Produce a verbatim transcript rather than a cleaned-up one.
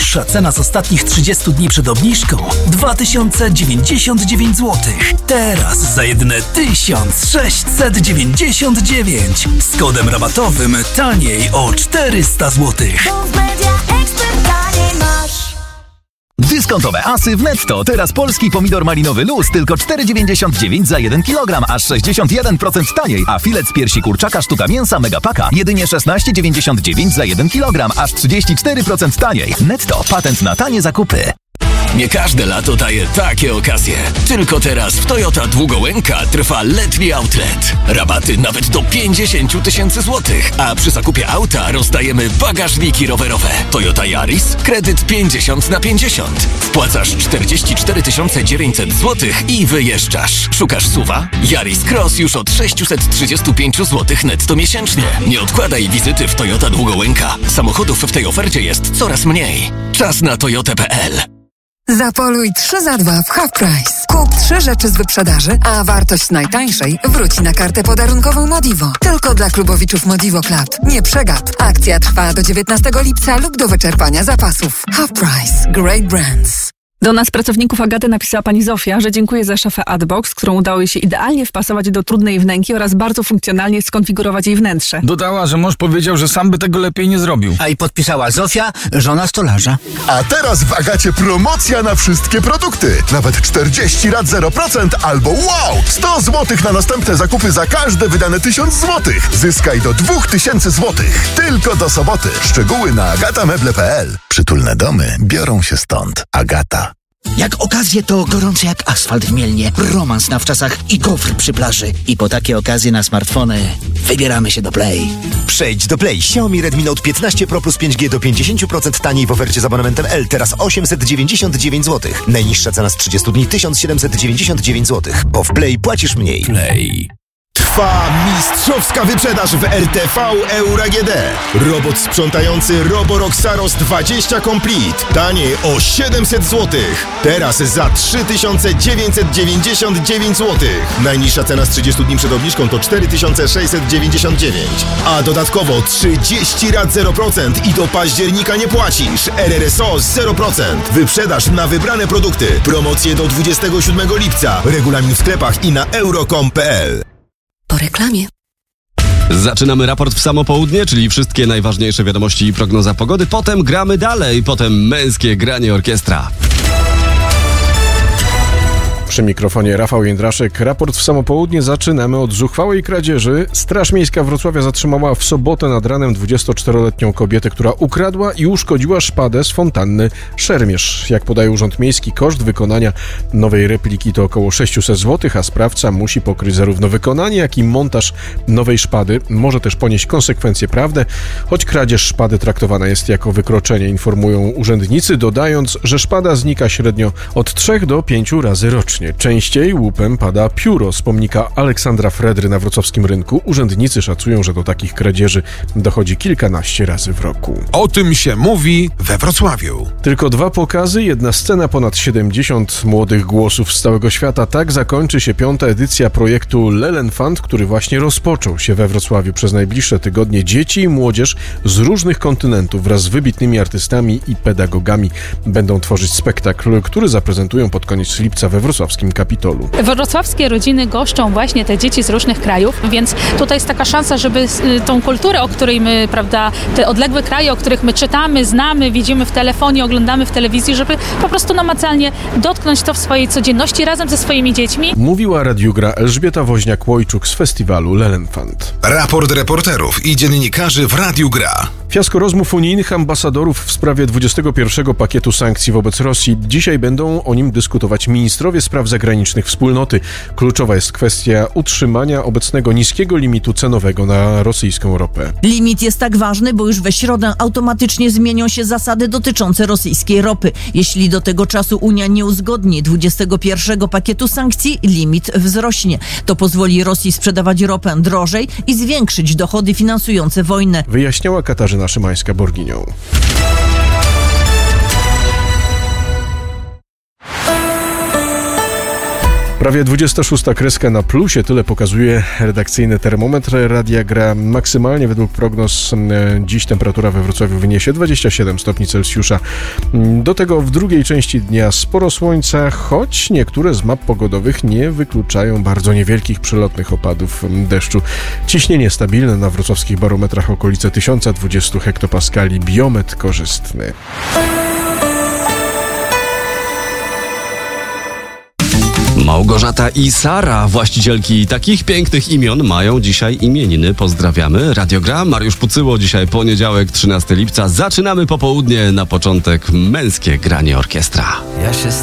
Najniższa cena z ostatnich trzydziestu dni przed obniżką dwa tysiące dziewięćdziesiąt dziewięć złotych. Teraz za jedyne tysiąc sześćset dziewięćdziesiąt dziewięć. Z kodem rabatowym taniej o czterysta złotych. Dyskontowe asy w Netto. Teraz polski pomidor malinowy luz tylko cztery dziewięćdziesiąt dziewięć za jeden kilogram, aż sześćdziesiąt jeden procent taniej. A filet z piersi kurczaka sztuka mięsa Megapaka jedynie szesnaście dziewięćdziesiąt dziewięć za jeden kilogram, aż trzydzieści cztery procent taniej. Netto. Patent na tanie zakupy. Nie każde lato daje takie okazje. Tylko teraz w Toyota Długołęka trwa letni outlet. Rabaty nawet do pięćdziesiąt tysięcy złotych, a przy zakupie auta rozdajemy bagażniki rowerowe. Toyota Yaris, kredyt pięćdziesiąt na pięćdziesiąt. Wpłacasz czterdzieści cztery tysiące dziewięćset złotych i wyjeżdżasz. Szukasz suwa? Yaris Cross już od sześćset trzydzieści pięć złotych netto miesięcznie. Nie odkładaj wizyty w Toyota Długołęka. Samochodów w tej ofercie jest coraz mniej. Czas na toyota kropka p l. Zapoluj trzy za dwa w Half Price. Kup trzy rzeczy z wyprzedaży, a wartość najtańszej wróci na kartę podarunkową Modivo. Tylko dla klubowiczów Modivo Club. Nie przegap. Akcja trwa do dziewiętnastego lipca lub do wyczerpania zapasów. Half Price. Great brands. Do nas, pracowników Agaty, napisała pani Zofia, że dziękuję za szafę Adbox, którą udało jej się idealnie wpasować do trudnej wnęki oraz bardzo funkcjonalnie skonfigurować jej wnętrze. Dodała, że mąż powiedział, że sam by tego lepiej nie zrobił. A i podpisała Zofia, żona stolarza. A teraz w Agacie promocja na wszystkie produkty. Nawet czterdzieści rat zero procent albo wow! sto złotych na następne zakupy za każde wydane tysiąc złotych. Zyskaj do dwa tysiące złotych. Tylko do soboty. Szczegóły na agatameble kropka p l. Przytulne domy biorą się stąd. Agata. Jak okazje, to gorące jak asfalt w Mielnie, romans na wczasach i gofr przy plaży. I po takie okazje na smartfony wybieramy się do Play. Przejdź do Play. Xiaomi Redmi Note piętnaście Pro plus pięć G do pięćdziesiąt procent taniej w ofercie z abonamentem L. Teraz osiemset dziewięćdziesiąt dziewięć złotych. Najniższa cena z trzydziestu dni tysiąc siedemset dziewięćdziesiąt dziewięć złotych. Bo w Play płacisz mniej. Play. Trwa mistrzowska wyprzedaż w R T V Euro A G D. Robot sprzątający Roborock Saros dwadzieścia Complete. Taniej o siedemset złotych. Teraz za trzy tysiące dziewięćset dziewięćdziesiąt dziewięć złotych. Najniższa cena z trzydziestu dni przed obniżką to cztery tysiące sześćset dziewięćdziesiąt dziewięć. A dodatkowo trzydzieści rat zero procent i do października nie płacisz. R R S O zero procent. Wyprzedaż na wybrane produkty. Promocje do dwudziestego siódmego lipca. Regulamin w sklepach i na euro kropka com kropka p l. Po reklamie. Zaczynamy raport w samo południe, czyli wszystkie najważniejsze wiadomości i prognoza pogody. Potem gramy dalej, potem męskie granie orkiestra. Przy mikrofonie Rafał Jędraszek. Raport w samo południe. Zaczynamy od zuchwałej kradzieży. Straż Miejska Wrocławia zatrzymała w sobotę nad ranem dwudziestoczteroletnią kobietę, która ukradła i uszkodziła szpadę z fontanny Szermierz. Jak podaje Urząd Miejski, koszt wykonania nowej repliki to około sześćset złotych, a sprawca musi pokryć zarówno wykonanie, jak i montaż nowej szpady. Może też ponieść konsekwencje prawne, choć kradzież szpady traktowana jest jako wykroczenie, informują urzędnicy, dodając, że szpada znika średnio od trzech do pięciu razy rocznie. Częściej łupem pada pióro z pomnika Aleksandra Fredry na wrocławskim rynku. Urzędnicy szacują, że do takich kradzieży dochodzi kilkanaście razy w roku. O tym się mówi we Wrocławiu. Tylko dwa pokazy, jedna scena, ponad siedemdziesiąt młodych głosów z całego świata. Tak zakończy się piąta edycja projektu Lelen Fund, który właśnie rozpoczął się we Wrocławiu. Przez najbliższe tygodnie dzieci i młodzież z różnych kontynentów wraz z wybitnymi artystami i pedagogami będą tworzyć spektakl, który zaprezentują pod koniec lipca we wrocławskim Kapitolu. Wrocławskie rodziny goszczą właśnie te dzieci z różnych krajów, więc tutaj jest taka szansa, żeby tą kulturę, o której my, prawda, te odległe kraje, o których my czytamy, znamy, widzimy w telefonie, oglądamy w telewizji, żeby po prostu namacalnie dotknąć to w swojej codzienności razem ze swoimi dziećmi. Mówiła radiugra Elżbieta Woźniak-Łojczuk z festiwalu Lelen Fund. Raport reporterów i dziennikarzy w Radiu Gra. Fiasko rozmów unijnych ambasadorów w sprawie dwudziestego pierwszego pakietu sankcji wobec Rosji. Dzisiaj będą o nim dyskutować ministrowie spraw zagranicznych wspólnoty. Kluczowa jest kwestia utrzymania obecnego niskiego limitu cenowego na rosyjską ropę. Limit jest tak ważny, bo już we środę automatycznie zmienią się zasady dotyczące rosyjskiej ropy. Jeśli do tego czasu Unia nie uzgodni dwudziestego pierwszego pakietu sankcji, limit wzrośnie. To pozwoli Rosji sprzedawać ropę drożej i zwiększyć dochody finansujące wojnę. Wyjaśniała Katarzyna Szymańska-Borginią. Prawie dwudziesta szósta kreska na plusie, tyle pokazuje redakcyjny termometr Radia Gra. Maksymalnie według prognoz dziś temperatura we Wrocławiu wyniesie dwadzieścia siedem stopni Celsjusza. Do tego w drugiej części dnia sporo słońca, choć niektóre z map pogodowych nie wykluczają bardzo niewielkich przelotnych opadów deszczu. Ciśnienie stabilne na wrocławskich barometrach okolice tysiąc dwadzieścia hektopaskali, biometr korzystny. Małgorzata i Sara, właścicielki takich pięknych imion, mają dzisiaj imieniny. Pozdrawiamy. Radio Gra, Mariusz Pucyło. Dzisiaj poniedziałek, trzynastego lipca. Zaczynamy popołudnie. Na początek męskie granie orkiestra. Ja się